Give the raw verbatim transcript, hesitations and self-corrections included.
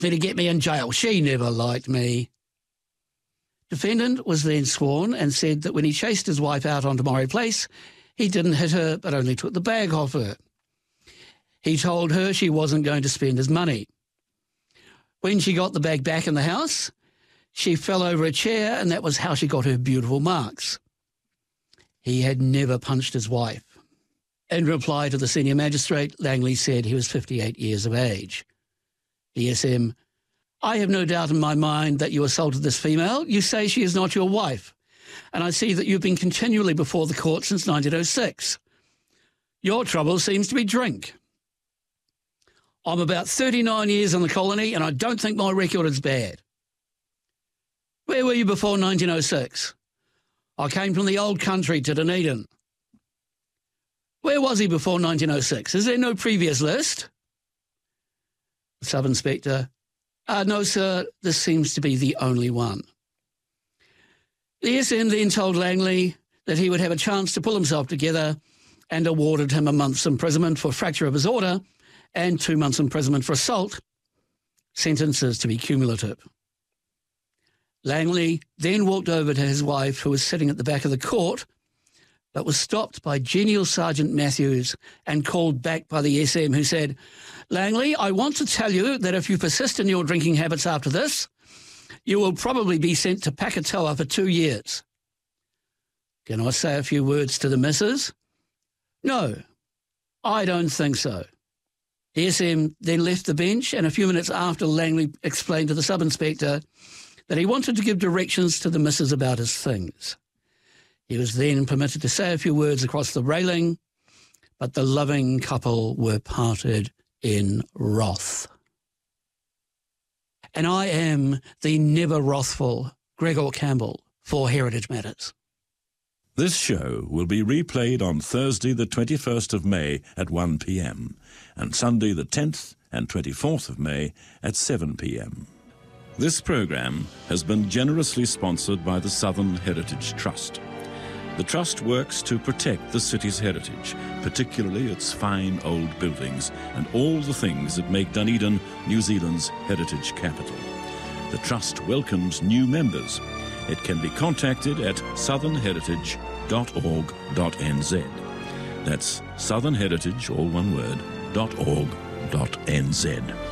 to get me in jail. She never liked me. Defendant was then sworn and said that when he chased his wife out onto Maury Place, he didn't hit her but only took the bag off her. He told her she wasn't going to spend his money. When she got the bag back in the house, she fell over a chair, and that was how she got her beautiful marks. He had never punched his wife. In reply to the senior magistrate, Langley said he was fifty-eight years of age. D S M: I have no doubt in my mind that you assaulted this female. You say she is not your wife, and I see that you've been continually before the court since nineteen oh six. Your trouble seems to be drink. I'm about thirty-nine years in the colony, and I don't think my record is bad. Where were you before nineteen oh six? I came from the old country to Dunedin. Where was he before nineteen oh six? Is there no previous list? The sub-inspector: uh, no, sir, this seems to be the only one. The S M then told Langley that he would have a chance to pull himself together and awarded him a month's imprisonment for fracture of his order and two months' imprisonment for assault, sentences to be cumulative. Langley then walked over to his wife, who was sitting at the back of the court, but was stopped by genial Sergeant Matthews and called back by the S M, who said, Langley, I want to tell you that if you persist in your drinking habits after this, you will probably be sent to Pakatoa for two years. Can I say a few words to the missus? No, I don't think so. The S M then left the bench, and a few minutes after, Langley explained to the sub-inspector that he wanted to give directions to the missus about his things. He was then permitted to say a few words across the railing, but the loving couple were parted in wrath. And I am the never wrathful Gregor Campbell for Heritage Matters. This show will be replayed on Thursday the twenty-first of May at one p m and Sunday the tenth and twenty-fourth of May at seven p m This programme has been generously sponsored by the Southern Heritage Trust. The Trust works to protect the city's heritage, particularly its fine old buildings and all the things that make Dunedin New Zealand's heritage capital. The Trust welcomes new members. It can be contacted at southern heritage dot org dot n z. That's Southern Heritage, all one word, .org.nz.